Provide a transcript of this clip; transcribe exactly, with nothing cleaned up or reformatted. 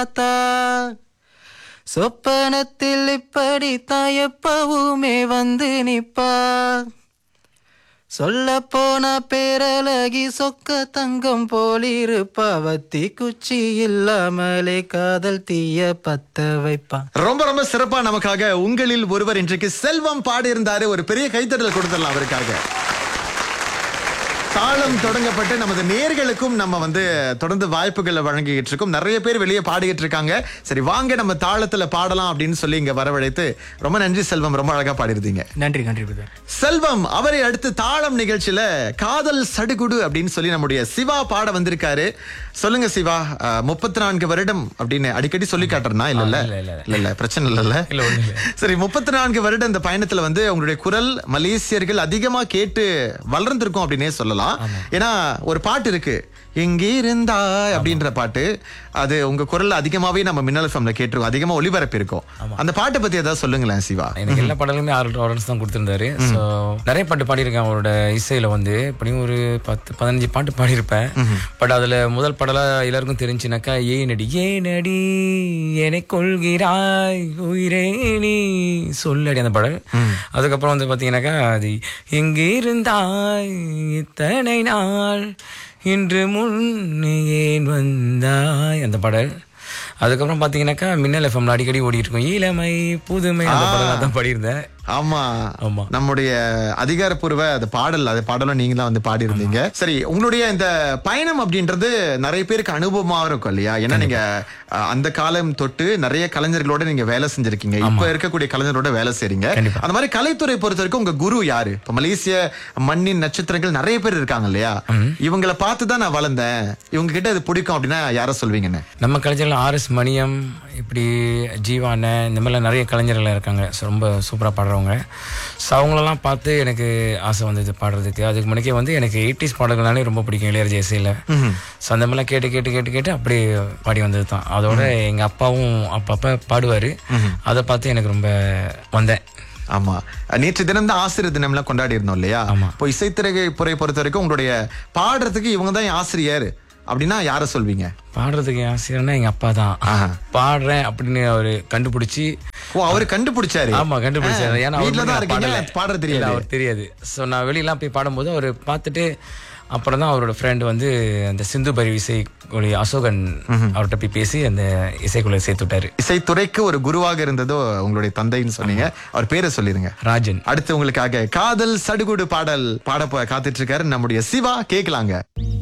பார்த்தா சொப்பனத்தில் இப்படி எப்பவுமே வந்து நிப்பா சொல்ல போனா பேரழகி சொக்க தங்கம் போலிருப்பா வத்தி குச்சி இல்லாமலே காதல் தீய பத்த வைப்பா. ரொம்ப ரொம்ப சிறப்பா நமக்காக உங்களில் ஒருவர் இன்றைக்கு செல்வம் பாடி இருந்தாரு. ஒரு பெரிய கைத்தட்டல் கொடுத்துடலாம் அவருக்காக. தாளம் தொடங்கப்பட்டு நமது நேர்களுக்கும் நம்ம வந்து தொடர்ந்து வாய்ப்புகளை வழங்கிட்டு இருக்கோம். நிறைய பேர் வெளியே பாடிக்கிட்டு இருக்காங்க. சரி வாங்க நம்ம தாளத்துல பாடலாம் அப்படின்னு சொல்லி இங்க வரவழைத்து ரொம்ப நன்றி செல்வம், ரொம்ப அழகா பாடிருந்தீங்க. நன்றி நன்றி பிரதர். செல்வம் அவரை அடுத்து தாளம் நிகழ்ச்சியில காதல் சடுகுடு அப்படின்னு சொல்லி நம்முடைய சிவா பாட வந்திருக்காரு. சொல்லுங்க சிவா, முப்பத்தி நான்கு வருடம் அப்படின்னு அடிக்கடி சொல்லி காட்டுறனா? இல்ல இல்ல இல்ல இல்ல பிரச்சனை இல்ல. சரி, முப்பத்தி நான்கு வருடம் இந்த பயணத்துல வந்து உங்களுடைய குரல் மலேசியர்கள் அதிகமா கேட்டு வளர்ந்திருக்கும் அப்படின்னே சொல்லலாம். ஏன்னா ஒரு பாட்டு இருக்கு, எங்கே இருந்தா அப்படின்ற பாட்டு, அது உங்க குரல்ல அதிகமாவே நம்ம மின்னல் எஃப்எம்ல கேட்டிருக்கோம், அதிகமா ஒளிபரப்பு இருக்கும். அந்த பாட்டை பத்தி ஏதாவது சொல்லுங்களேன் சிவா. எனக்கு எல்லா பாடலுமே ஆறு ஆர்டர்ஸ் தான் கொடுத்திருந்தாரு. ஸோ நிறைய பாட்டு பாடியிருக்கேன் அவரோட இசையில வந்து. இப்படியும் ஒரு பத்து பதினஞ்சு பாட்டு பாடியிருப்பேன். பட் அதுல முதல் பாடலா எல்லாருக்கும் தெரிஞ்சுனாக்கா ஏ நடி ஏ நடி என்னை கொள்கிறாய் உயிரே நீ சொல்லடி அந்த பாடல். அதுக்கப்புறம் வந்து பாத்தீங்கன்னாக்கா அது எங்கே இருந்தாய் இத்தனை நாள் இன்று முன்னே ஏன் வந்தாய் அந்த பாடல். அதுக்கப்புறம் பாத்தீங்கன்னாக்கா மின்னல் எஃப்எம்ல அடிக்கடி ஓடிட்டு இருக்கும் இளமை புதுமை அந்த பாடல் தான் பாடியிருந்தேன். ஆமா ஆமா, நம்முடைய அதிகாரப்பூர்வ அது பாடல், அது பாடலும் நீங்க தான் வந்து பாடி இருந்தீங்க. சரி, உங்களுடைய இந்த பயணம் அப்படின்றது நிறைய பேருக்கு அனுபவமா இருக்கும் இல்லையா? ஏன்னா நீங்க அந்த காலம் தொட்டு நிறைய கலைஞர்களோட நீங்க வேலை செஞ்சிருக்கீங்க, இப்ப இருக்கக்கூடிய கலைஞரோட வேலை செய்றீங்க. அந்த மாதிரி கலைத்துறை பொறுத்த வரைக்கும் உங்க குரு யாரு? இப்ப மலேசிய மண்ணின் நட்சத்திரங்கள் நிறைய பேர் இருக்காங்க இல்லையா? இவங்களை பார்த்துதான் நான் வளர்ந்தேன், இவங்க கிட்ட இது பிடிக்கும் அப்படின்னா யார சொல்வீங்கன்னு? நம்ம கலைஞர்கள் ஆர் எஸ் மணியம், இப்படி ஜீவான, இந்த மாதிரிலாம் நிறைய கலைஞர்கள் இருக்காங்க, ரொம்ப சூப்பரா பாடுறவங்க. ஸோ அவங்களெல்லாம் பார்த்து எனக்கு ஆசை வந்தது பாடுறதுக்கு. அதுக்கு முன்னாடியே வந்து எனக்கு எயிட்டிஸ் பாடல்கள்னாலே ரொம்ப பிடிக்கும், இளையராஜா இசையில். ஸோ அந்த மாதிரிலாம் கேட்டு கேட்டு கேட்டு கேட்டு அப்படியே பாடி வந்தது தான். அதோட எங்கள் அப்பாவும் அப்பப்போ பாடுவார், அதை பார்த்து எனக்கு ரொம்ப வந்தேன். ஆமா, நேற்று தினம் தான் ஆசிரியர் தினம் எல்லாம் கொண்டாடி இருந்தோம் இல்லையா? இப்போ இசைத்திரை புரை பொறுத்த வரைக்கும் உங்களுடைய பாடுறதுக்கு இவங்க தான் ஆசிரியர் அப்படின்னா யார சொல்வீங்க? பாடுறதுக்கு ஆசிரியர்னா எங்க அப்பா தான். பாடுறேன் அப்படின்னு அவரு கண்டுபிடிச்சி. ஓ, அவரு கண்டுபிடிச்சாரு? ஆமா, கண்டுபிடிச்சாரு. ஏன்னா பாடுற தெரியாது, அவர் தெரியாது. ஸோ நான் வெளியெல்லாம் போய் பாடும்போது அவர் பார்த்துட்டு அப்புறம் தான் அவரோட ஃப்ரெண்ட் வந்து அந்த சிந்து பரி இசைக்குழு அசோகன் அவர்கிட்ட போய் பேசி அந்த இசைக்குள்ள சேர்த்து விட்டாரு. இசைத்துறைக்கு ஒரு குருவாக இருந்ததோ உங்களுடைய தந்தைன்னு சொன்னீங்க, அவர் பேரை சொல்லிருங்க. ராஜன். அடுத்து உங்களுக்காக காதல் சடுகுடு பாடல் பாட காத்துட்டு இருக்காரு நம்முடைய சிவா, கேட்கலாங்க.